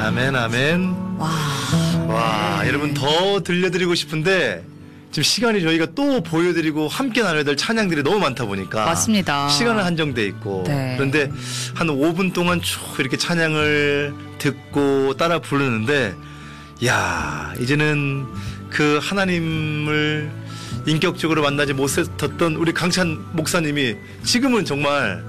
아멘, 아멘. 와, 여러분 더 들려드리고 싶은데 지금 시간이 저희가 또 보여드리고 함께 나눠야 될 찬양들이 너무 많다 보니까 맞습니다. 시간은 한정돼 있고 네. 그런데 한 5분 동안 쭉 이렇게 찬양을 듣고 따라 부르는데 야 이제는 그 하나님을 인격적으로 만나지 못했던 우리 강찬 목사님이 지금은 정말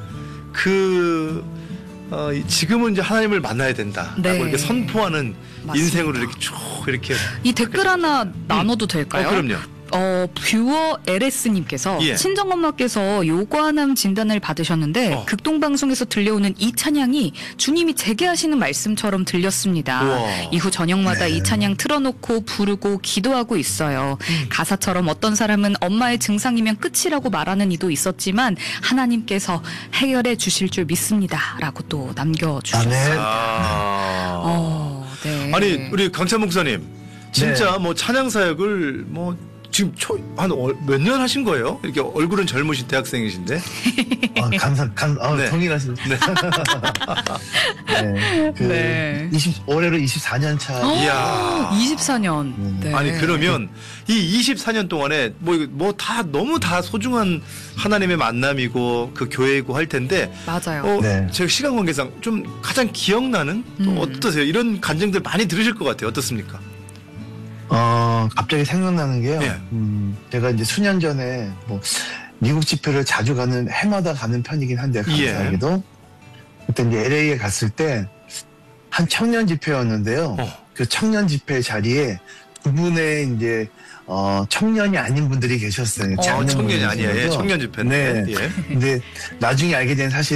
지금은 이제 하나님을 만나야 된다라고 네. 이렇게 선포하는 맞습니다. 인생으로 이렇게 쭉 이렇게 이 댓글 하나 나눠도 될까요? 그럼요. 뷰어 LS님께서 예. 친정엄마께서 요관암 진단을 받으셨는데 극동방송에서 들려오는 이 찬양이 주님이 제게 하시는 말씀처럼 들렸습니다. 우와. 이후 저녁마다 네. 이 찬양 틀어놓고 부르고 기도하고 있어요. 가사처럼 어떤 사람은 엄마의 증상이면 끝이라고 말하는 이도 있었지만 하나님께서 해결해 주실 줄 믿습니다. 라고 또 남겨주셨어요. 네. 아니 우리 강찬 목사님 진짜 뭐 찬양 사역을 뭐 지금 한 몇 년 하신 거예요? 이렇게 얼굴은 젊으신 대학생이신데. 네. 동일하신. 네. 올해로 24년 차. 이야. 24년. 네. 아니 그러면 이 24년 동안에 뭐 다 너무 다 소중한 하나님의 만남이고 그 교회이고 할 텐데. 맞아요. 네. 제가 시간 관계상 좀 가장 기억나는 또 어떠세요? 이런 간증들 많이 들으실 것 같아요. 어떻습니까? 갑자기 생각나는 게요. 예. 제가 이제 수년 전에 뭐 미국 집회를 자주 해마다 가는 편이긴 한데 감사하게도 그때 이제 LA에 갔을 때 한 청년 집회였는데요. 그 청년 집회 자리에 두 분의 이제 청년이 아닌 분들이 계셨어요. 청년이 아니에요. 청년 집회인데. 네. 근데 나중에 알게 된 사실.